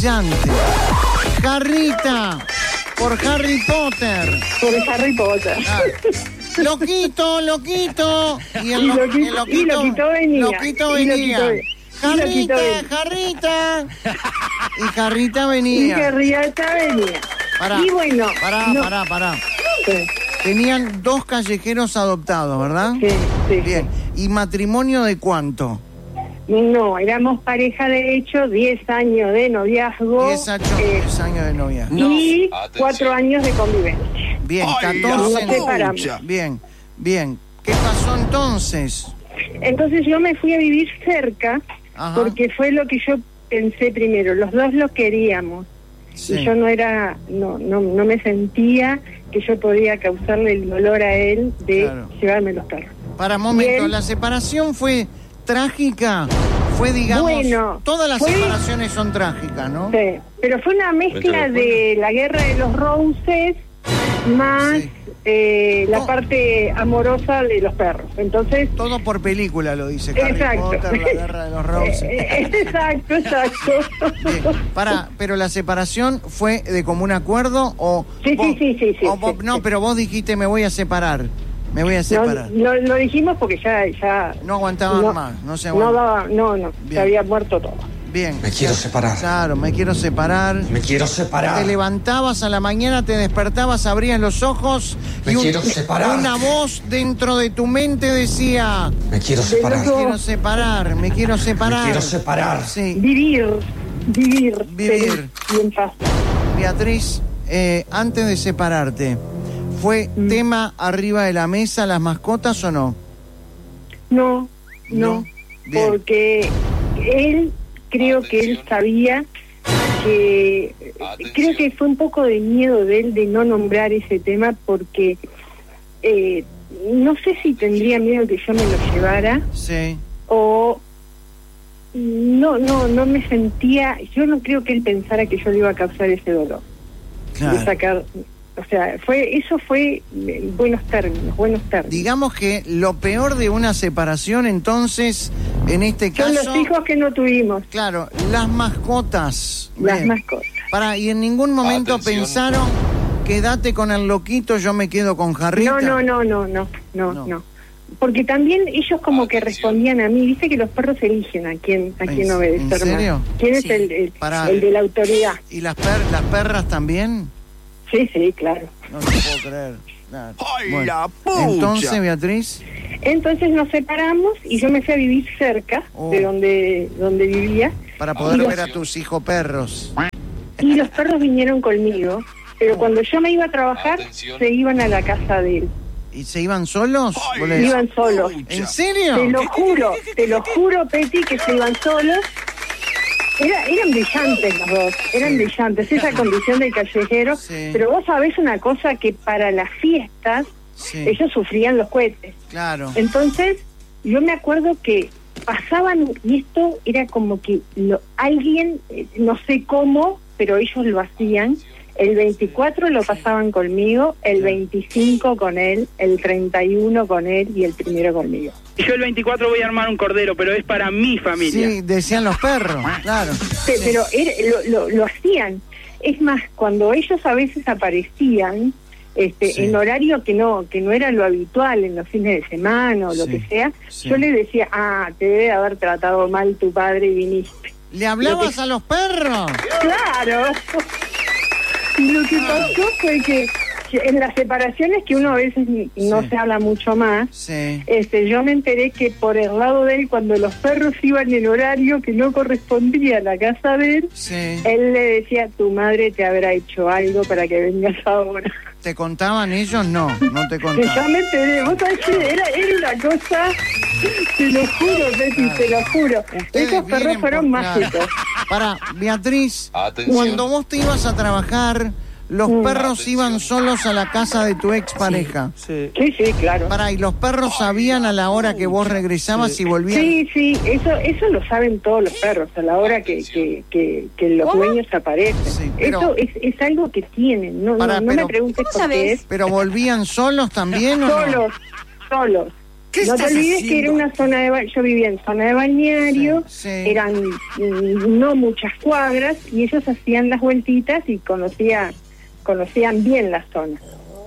brillante. Jarrita, por Harry Potter. Por Harry Potter. Ah. Loquito. Y el loquito venía. Jarrita. Y Jarrita venía. Pará. Y bueno. Pará. Sí. Tenían 2 callejeros adoptados, ¿verdad? Sí. Bien. ¿Y matrimonio de cuánto? No, éramos pareja de hecho, 10 años de noviazgo. 10 años de noviazgo. Y 4 años de convivencia. Bien, 14. Nos separamos. Bien. ¿Qué pasó entonces? Entonces yo me fui a vivir cerca. Ajá. Porque fue lo que yo pensé primero. Los dos lo queríamos. Sí. Y yo no me sentía que yo podía causarle el dolor a él de llevarme los perros. Para un momento, ¿la separación fue trágica? Fue, digamos, bueno, todas las separaciones son trágicas, ¿no? Sí, pero fue una mezcla de la guerra de los Roses más la parte amorosa de los perros. Entonces todo por película lo dice Harry Potter, la guerra de los Roses. Exacto. Pero la separación fue de común acuerdo o sí. No, pero vos dijiste me voy a separar. Lo dijimos porque ya no aguantaban más, no se aguantaban. No, se había muerto todo. Bien. Me quiero separar. Claro, me quiero separar. Te levantabas a la mañana, te despertabas, abrías los ojos quiero separar. Una voz dentro de tu mente decía: me quiero separar. Me quiero separar. Sí. Vivir. Y en paz. Beatriz, antes de separarte, ¿fue tema arriba de la mesa las mascotas o no? No. Porque creo que él sabía que... Creo que fue un poco de miedo de él de no nombrar ese tema porque no sé si tendría miedo que yo me lo llevara. Sí. O... No me sentía... Yo no creo que él pensara que yo le iba a causar ese dolor. Claro. De sacar... O sea, eso fue buenos términos. Digamos que lo peor de una separación, entonces, en este caso... Son los hijos que no tuvimos. Claro, las mascotas. Mascotas. Y en ningún momento pensaron, quédate con el loquito, yo me quedo con Jarrita. No. Porque también ellos como que respondían a mí. Dice que los perros eligen a quién obedecer. ¿En serio? ¿Quién es el de la autoridad? ¿Y las perras también? Sí, claro. No te puedo creer. Claro. Bueno, entonces, Beatriz. Entonces nos separamos y yo me fui a vivir cerca de donde vivía. Para poder ver a tus hijos perros. Y los perros vinieron conmigo, pero cuando yo me iba a trabajar, se iban a la casa de él. ¿Y se iban solos? Iban solos. ¿En serio? Te lo juro, Peti, que se iban solos. Eran brillantes los dos, brillantes, esa condición del callejero, pero vos sabés una cosa, que para las fiestas ellos sufrían los cohetes. Claro. Entonces, yo me acuerdo que pasaban, y esto era como que alguien, no sé cómo, pero ellos lo hacían. El 24 lo pasaban conmigo, el 25 con él, el 31 con él y el 1 conmigo. Yo el 24 voy a armar un cordero, pero es para mi familia. Sí, decían los perros, claro. Pero lo hacían. Es más, cuando ellos a veces aparecían en horario que no era lo habitual, en los fines de semana o lo que sea, yo les decía, te debe haber tratado mal tu padre y viniste. ¿Le hablabas a los perros? ¡Claro! Y lo que pasó fue que en las separaciones, que uno a veces no se habla mucho más, yo me enteré que por el lado de él, cuando los perros iban en horario que no correspondía a la casa de él, él le decía, tu madre te habrá hecho algo para que vengas ahora. ¿Te contaban ellos? No te contaban. Ya me enteré, vos sabés que era una cosa, te lo juro, Betty, te lo juro. Esos perros fueron mágicos. Beatriz, cuando vos te ibas a trabajar, los perros iban solos a la casa de tu expareja. Sí, claro. ¿Y los perros sabían a la hora que vos regresabas y volvían? Sí, eso lo saben todos los perros, a la hora que los dueños aparecen. Sí, pero eso es algo que tienen, no me preguntes por qué es. ¿Pero volvían solos también o solos. No te olvides que era una zona de yo vivía en zona de balneario, eran no muchas cuadras y ellos hacían las vueltitas y conocían bien la zona.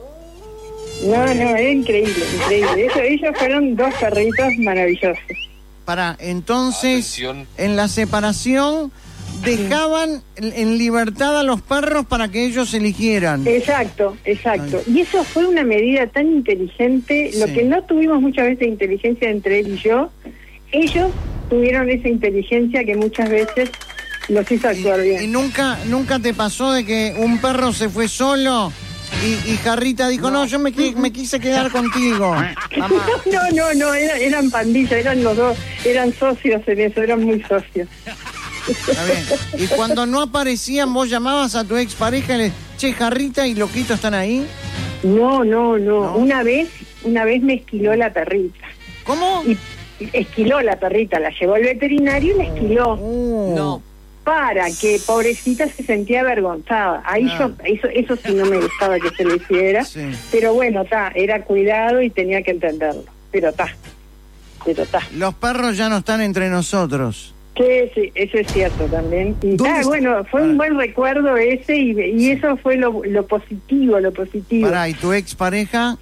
No, era increíble. Ellos fueron dos perritos maravillosos. Entonces, atención, en la separación dejaban en libertad a los perros para que ellos eligieran. Exacto. Y eso fue una medida tan inteligente, lo que no tuvimos muchas veces inteligencia entre él y yo, ellos tuvieron esa inteligencia que muchas veces los hizo actuar bien. ¿Y nunca te pasó de que un perro se fue solo y Jarrita dijo, no, yo me quise quedar contigo? No, eran pandillas, eran los dos, eran socios en eso, eran muy socios. Está bien. Y cuando no aparecían, vos llamabas a tu expareja y le che, Jarrita y Loquito están ahí. No. Una vez me esquiló la perrita. ¿Cómo? Y esquiló la perrita, la llevó al veterinario y la esquiló. No. Para que pobrecita se sentía avergonzada. Ahí eso sí no me gustaba que se lo hiciera. Sí. Pero bueno, era cuidado y tenía que entenderlo. Pero Los perros ya no están entre nosotros. Sí, eso es cierto también. Y bueno, fue un buen recuerdo ese y eso fue lo positivo. ¿Y tu expareja?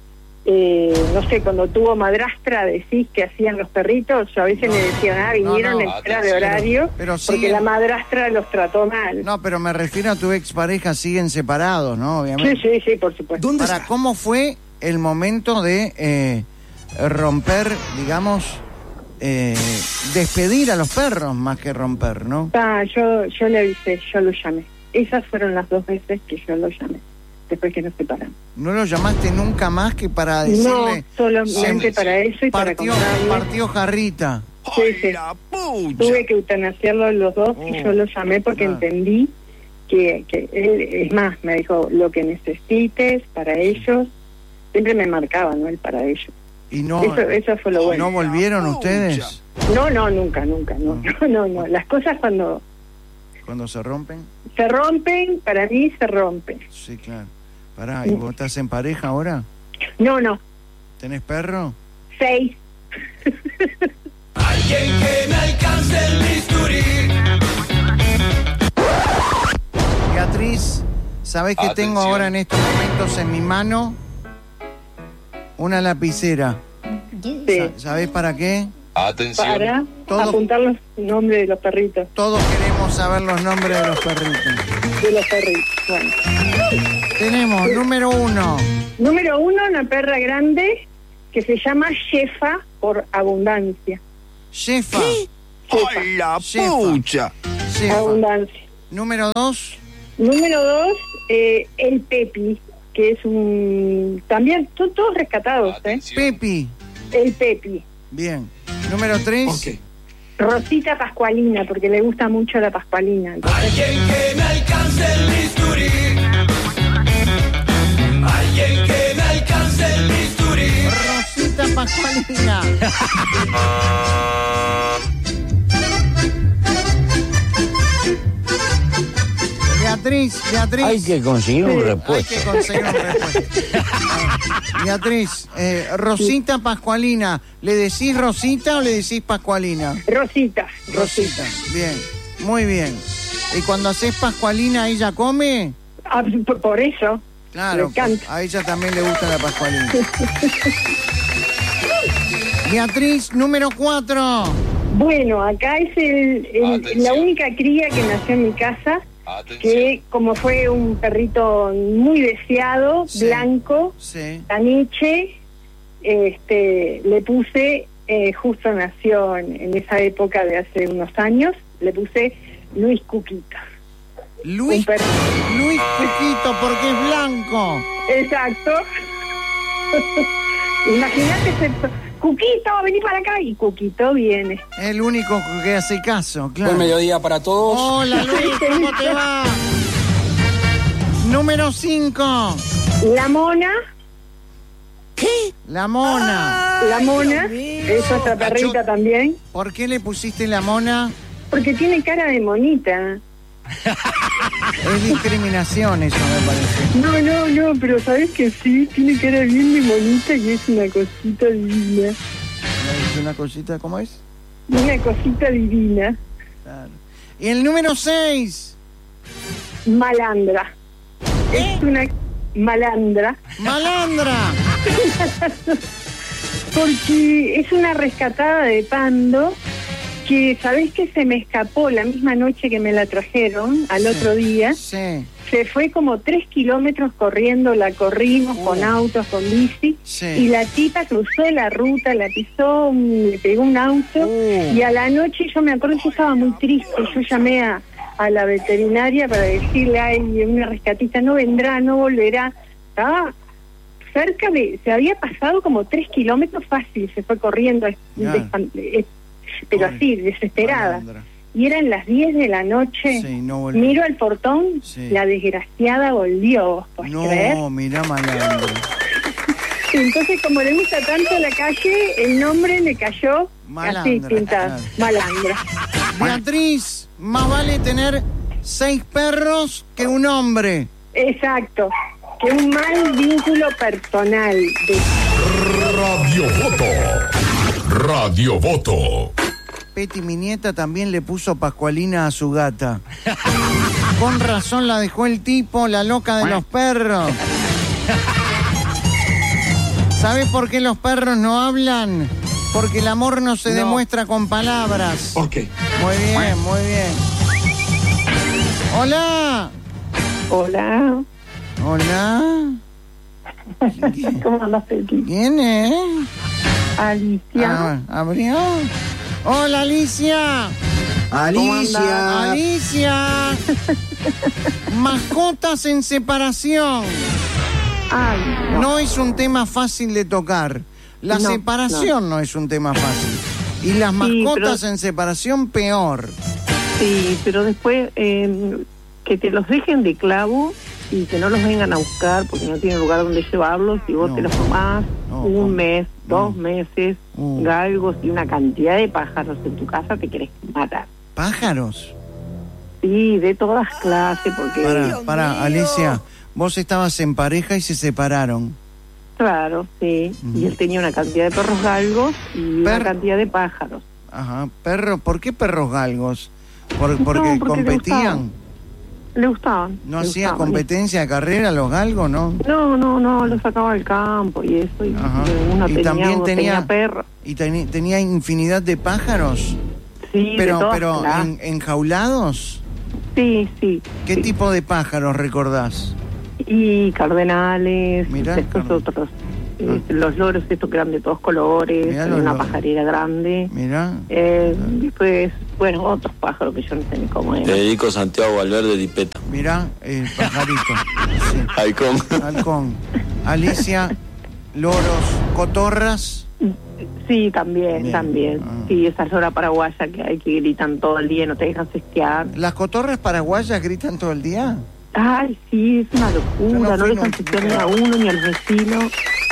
No sé, cuando tuvo madrastra, decís que hacían los perritos, yo a veces me decían, vinieron en fuera de horario, pero porque la madrastra los trató mal. No, pero me refiero a tu expareja, siguen separados, ¿no? Obviamente. Sí, por supuesto. ¿Cómo fue el momento de romper, digamos, despedir a los perros más que romper, ¿no? Yo le avisé, yo lo llamé. Esas fueron las 2 veces que yo lo llamé, después que nos separamos. ¿No lo llamaste nunca más que para decirle? No, solamente para eso y para contarle. Partió Jarrita. Sí. Tuve que eutanasiarlo los dos y yo lo llamé porque entendí que él, es más, me dijo, lo que necesites para ellos, siempre me marcaba, ¿no? Él para ellos. Y no, eso fue lo bueno. ¿No volvieron ustedes? No, nunca. No. Las cosas cuando se rompen. Se rompen, para mí se rompen. Sí, claro. ¿Y vos estás en pareja ahora? No. ¿Tenés perro? 6. Alguien que me alcance el bisturí. Beatriz, ¿sabés que tengo ahora en estos momentos en mi mano una lapicera? Sí. ¿Sabés para qué? Atención. Para apuntar los nombres de los perritos. Todos queremos saber los nombres de los perritos. Bueno. Tenemos número 1. Número 1, una perra grande que se llama Shefa por abundancia. Shefa. ¡Ay, la pucha! Shefa. Abundancia. Número 2. Número 2, el Pepi, que es un... También son todos rescatados, Pepi. El Pepi. Bien. Número 3. Okay. Rosita Pascualina, porque le gusta mucho la Pascualina. Entonces... Alguien que me alcance el bisturí. Alguien que me alcance el bisturí. Rosita Pascualina. Beatriz. Hay que conseguir un repuesto. Beatriz, Rosita Pascualina, ¿le decís Rosita o le decís Pascualina? Rosita. Bien, muy bien. ¿Y cuando haces Pascualina, ella come? Por eso. Claro, a ella también le gusta la Pascualina. Beatriz, número 4. Bueno, acá es la única cría que nació en mi casa. Atención. Que como fue un perrito muy deseado, blanco, caniche, le puse, justo nació en esa época de hace unos años, le puse Luis Cuquito. Luis Cuquito, porque es blanco. Exacto. Imagínate Cuquito, vení para acá, y Cuquito viene. El único que hace caso, claro. Buen mediodía para todos. Hola Luis, ¿cómo te va? Número 5. La Mona. ¿Qué? La Mona. La Mona, es otra perrita también. ¿Por qué le pusiste la Mona? Porque tiene cara de monita. Es discriminación eso, me parece. No, pero sabes que sí, tiene cara bien de monita y es una cosita divina. ¿Es una cosita, cómo es? Una cosita divina. Claro. Y el número 6. Malandra. Es una malandra. ¡Malandra! Porque es una rescatada de Pando que, ¿sabés que se me escapó la misma noche que me la trajeron al otro día? Sí. Se fue como 3 kilómetros corriendo, la corrimos con autos, con bici, y la tipa cruzó la ruta, la pisó, le pegó un auto, y a la noche yo me acuerdo que estaba muy triste, yo llamé a la veterinaria para decirle, ay, una rescatista no vendrá, no volverá. Estaba cerca se había pasado como 3 kilómetros fácil, se fue corriendo, pero así, desesperada. Malandra. Y eran las 10 de la noche, no miro al portón, la desgraciada volvió, ¿puedes creer? No, mirá, malandra. Entonces, como le gusta tanto la calle, el nombre le cayó malandra, así pintado, malandra. Beatriz, más vale tener 6 perros que un hombre. Exacto, que un mal vínculo personal. Radio Voto. Peti, mi nieta, también le puso Pascualina a su gata. Con razón la dejó el tipo, la loca de los perros. ¿Sabes por qué los perros no hablan? Porque el amor no se demuestra con palabras. Ok. Muy bien, muy bien. Hola. Hola. Hola. ¿Cómo andas, Peti? ¿Quién es? Alicia. ¿Abrió? Hola, Alicia. Alicia. Mascotas en separación. Ay, no es un tema fácil de tocar. La separación no es un tema fácil. Y las mascotas en separación, peor. Sí, pero después que te los dejen de clavo y que no los vengan a buscar porque no tienen lugar donde llevarlos y vos te los tomás un mes, 2 meses, galgos y una cantidad de pájaros en tu casa, te querés matar. ¿Pájaros? Sí, de todas clases, porque... Para, Alicia, vos estabas en pareja y se separaron. Claro, sí, y él tenía una cantidad de perros galgos y una cantidad de pájaros. Ajá, ¿por qué perros galgos? Porque competían. Le gustaban. ¿No hacía competencia de carrera los galgos, no? No, los sacaba al campo y eso. Y uno tenía perro. ¿Y tenía infinidad de pájaros? Sí, pero ¿enjaulados? Sí. ¿Qué tipo de pájaros recordás? Y cardenales, mirá, otros. Los loros estos que eran de todos colores, una pajarera grande. Mirá. Después, otros pájaros que yo no sé ni cómo eran. Federico Santiago Valverde Dipeta. Mirá, el pajarito. Sí. Halcón. Alicia, loros, cotorras. Sí, también. Sí, esas loras paraguayas que hay que gritan todo el día y no te dejan cestear. ¿Las cotorras paraguayas gritan todo el día? Ay, sí, es una locura, no dejan cestear ni a uno ni al vecino.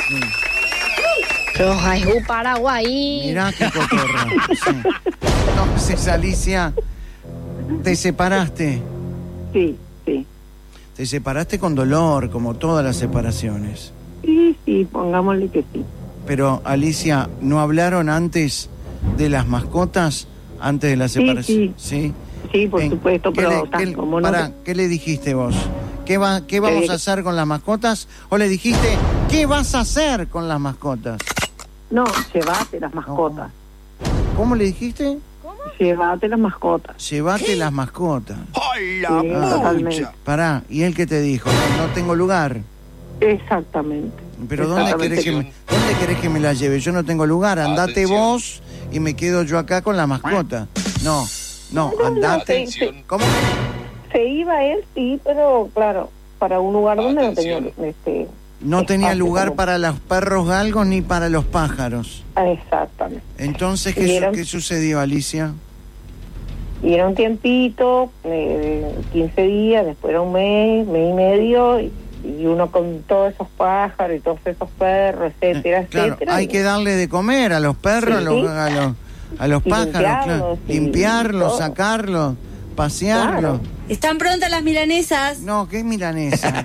Roja Paraguay. Mirá qué cotorra. Sí. Entonces, Alicia, ¿te separaste? Sí. Te separaste con dolor, como todas las separaciones. Sí, pongámosle que sí. Pero, Alicia, ¿no hablaron antes de las mascotas? Antes de la separación. Sí, por supuesto, pero ¿qué le dijiste vos? ¿Qué vamos a hacer con las mascotas? ¿O le dijiste, qué vas a hacer con las mascotas? No, llévate las mascotas. ¿Cómo le dijiste? Llévate las mascotas. Llévate las mascotas. ¡Ay, la pucha! Pará, ¿y él qué te dijo? No tengo lugar. Exactamente. Pero ¿dónde querés que me la lleve? Yo no tengo lugar, andate vos y me quedo yo acá con la mascota. No, andate. ¿Cómo? Se iba él, sí, pero claro, para un lugar donde no tenía no tenía lugar para los perros galgos ni para los pájaros. Exactamente. Entonces, ¿qué sucedió, Alicia? Y era un tiempito, 15 días, después era un mes y medio, y uno con todos esos pájaros y todos esos perros, etcétera, claro, etcétera. Hay que darle de comer a los perros, a los pájaros, limpiarlos, sacarlos, pasearlos. Están prontas las milanesas. No, ¿qué milanesa?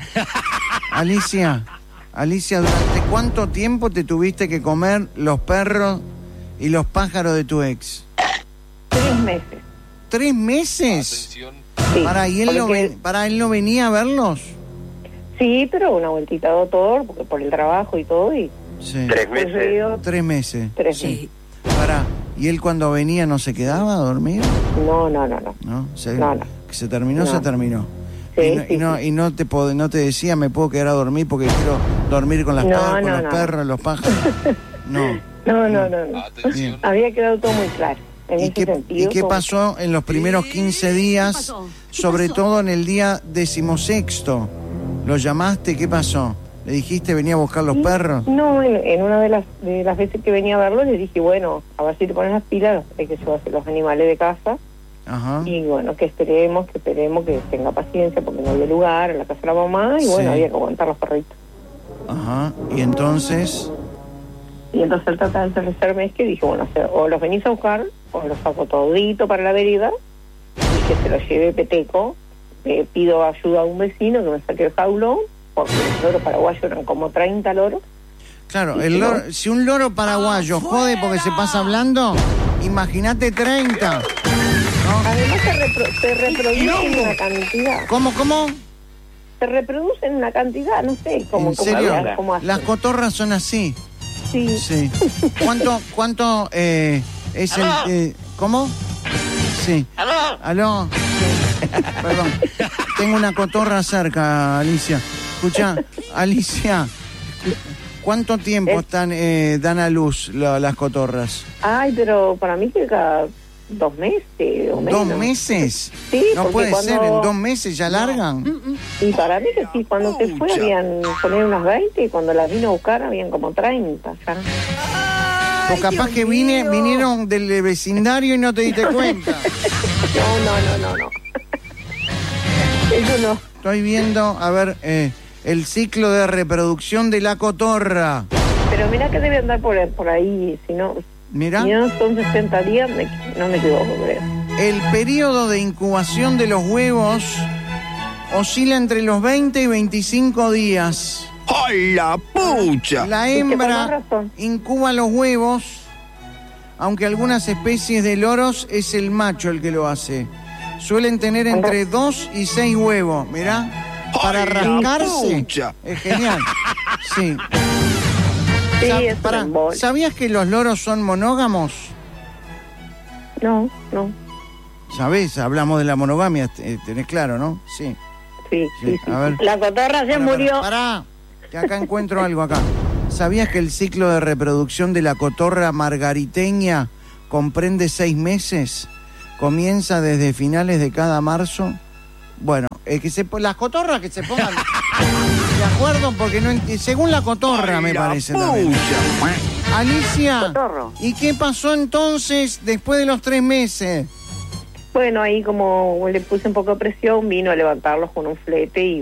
Alicia, ¿durante cuánto tiempo te tuviste que comer los perros y los pájaros de tu ex? 3 meses. ¿3 meses? Sí, ¿Y él no venía a verlos? Sí, pero una vueltita de doctor, porque por el trabajo y todo, y... Sí. 3 meses. 3 meses. 3 Sí. meses. ¿Y él cuando venía no se quedaba a dormir? No. ¿No? Que se terminó, No. se terminó. Sí, Y no te decía, me puedo quedar a dormir porque quiero dormir con los perros, los pájaros. No. No. Bien. Había quedado todo muy claro. ¿Y qué pasó en los primeros 15 días? Sobre todo en el día 16º. ¿Lo llamaste? ¿Qué pasó? ¿Le dijiste venía a buscar los perros? No, en una de las veces que venía a verlos le dije, bueno, a ver si te pones las pilas, hay que llevarse los animales de casa. Ajá. Y bueno, que esperemos que tenga paciencia porque no había lugar en la casa de la mamá y bueno, había que aguantar los perritos. Ajá. ¿Y entonces? Él trataba de convencerme que dije, bueno, o los venís a buscar o los saco todito para la vereda y que se los lleve Peteco. Pido ayuda a un vecino que me saque el jaulón, porque los loros paraguayos eran como 30 loros. Claro, si un loro paraguayo jode porque se pasa hablando, imagínate 30. ¿No? Además se reproducen en una cantidad. ¿Cómo? Se reproducen en una cantidad, no sé cómo. ¿En serio? Cómo hacen. Las cotorras son así. Sí. ¿Cuánto es el... ¿Cómo? Sí. ¿Aló? Perdón. Tengo una cotorra cerca, Alicia. Escucha, Alicia, ¿cuánto tiempo dan a luz las cotorras? Ay, pero para mí que cada 2 meses o menos. ¿2 meses? Sí, no puede ser, en 2 meses ya largan. Y para mí que sí, cuando se fue habían poner unas 20 y cuando las vino a buscar habían como 30 ya. O capaz que vinieron del vecindario y no te diste cuenta. No. Eso no. Estoy viendo, a ver, el ciclo de reproducción de la cotorra. Pero mira que debe andar por ahí, si no... Mira. Si no son 60 días, no me equivoco, creo. El periodo de incubación de los huevos oscila entre los 20 y 25 días. ¡Ay, la pucha! La hembra incuba los huevos, aunque algunas especies de loros es el macho el que lo hace. Suelen tener entre 2 y 6 huevos, mirá, para rascarse. Es genial. Sí. ¿Sabías que los loros son monógamos? No. ¿Sabés? Hablamos de la monogamia, tenés claro, ¿no? Sí. Sí. A ver. La cotorra se murió. Pará, que acá encuentro algo acá. ¿Sabías que el ciclo de reproducción de la cotorra margariteña comprende 6 meses? Comienza desde finales de cada marzo. Bueno, las cotorras que se pongan de acuerdo, porque no según la cotorra me parece también. Alicia, Cotorro. ¿Y qué pasó entonces después de los 3 meses? Bueno, ahí como le puse un poco de presión, vino a levantarlos con un flete y